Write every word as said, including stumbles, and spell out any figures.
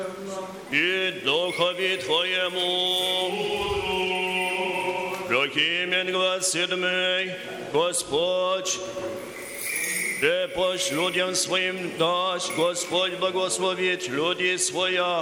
и Духові Твоєму. Прокимен глас седьмий, Господь, де пош людям своим дасть, Господь благословить люди своя.